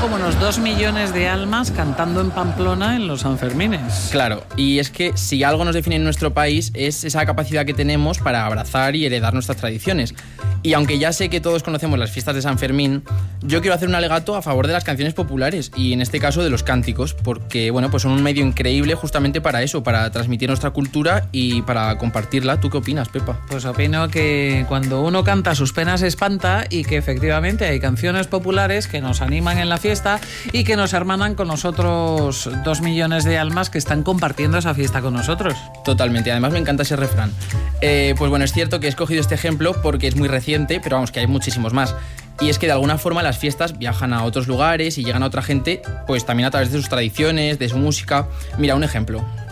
como unos 2 millones de almas cantando en Pamplona en los Sanfermines. Claro, y es que si algo nos define en nuestro país es esa capacidad que tenemos para abrazar y heredar nuestras tradiciones. Y aunque ya sé que todos conocemos las fiestas de San Fermín, yo quiero hacer un alegato a favor de las canciones populares y en este caso de los cánticos, porque bueno, pues son un medio increíble justamente para eso, para transmitir nuestra cultura y para compartirla. ¿Tú qué opinas, Pepa? Pues opino que cuando uno canta sus penas espanta y que efectivamente hay canciones populares que nos animan en la fiesta y que nos hermanan con los otros 2 millones de almas que están compartiendo esa fiesta con nosotros. Totalmente, además me encanta ese refrán. Pues bueno, es cierto que he escogido este ejemplo porque es muy reciente, pero vamos, que hay muchísimos más. Y es que de alguna forma las fiestas viajan a otros lugares y llegan a otra gente, pues también a través de sus tradiciones, de su música. Mira, un ejemplo.